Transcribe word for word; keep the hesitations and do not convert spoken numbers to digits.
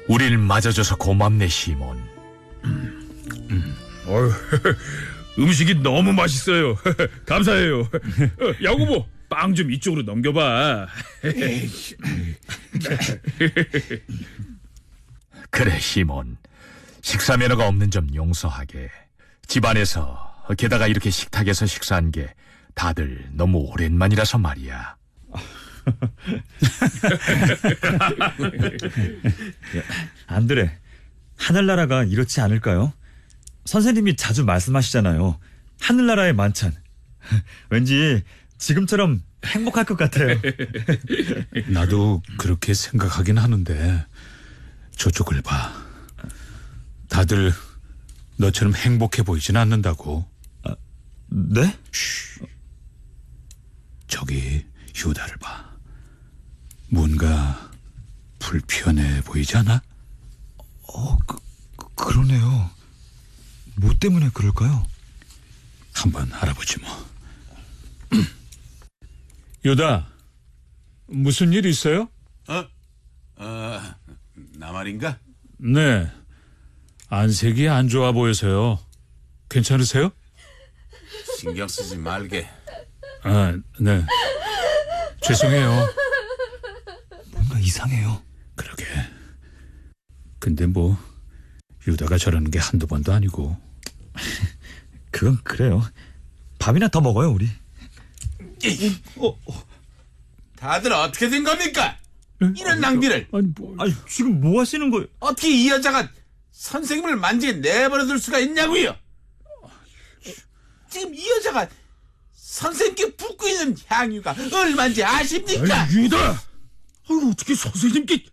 우릴 맞아줘서 고맙네, 시몬. 어휴, 음식이 너무 맛있어요. 감사해요. 야고보, 빵 좀 이쪽으로 넘겨봐. 그래, 시몬. 식사 매너가 없는 점 용서하게. 집안에서, 게다가 이렇게 식탁에서 식사한 게 다들 너무 오랜만이라서 말이야. 안드레, 하늘나라가 이렇지 않을까요? 선생님이 자주 말씀하시잖아요. 하늘나라의 만찬. 왠지 지금처럼 행복할 것 같아요. 나도 그렇게 생각하긴 하는데 저쪽을 봐. 다들 너처럼 행복해 보이진 않는다고. 아, 네? 쉬. 저기 유다를 봐. 뭔가 불편해 보이지 않아? 어, 그, 그러네요. 뭐 때문에 그럴까요? 한번 알아보지 뭐. 유다, 무슨 일 있어요? 어? 어, 나 말인가? 네, 안색이 안 좋아 보여서요. 괜찮으세요? 신경 쓰지 말게. 아, 네. 죄송해요. 뭔가 이상해요. 그러게. 근데 뭐 유다가 저러는 게 한두 번도 아니고. 그건 그래요. 밥이나 더 먹어요, 우리. 어, 어. 다들 어떻게 된 겁니까? 이런 낭비를. 아니, 뭐. 아니, 지금 뭐 하시는 거예요? 어떻게 이 여자가 선생님을 만지게 내버려둘 수가 있냐고요? 지금 이 여자가 선생님께 붓고 있는 향유가 얼마인지 아십니까? 아니, 유다! 아유, 어떻게 선생님께...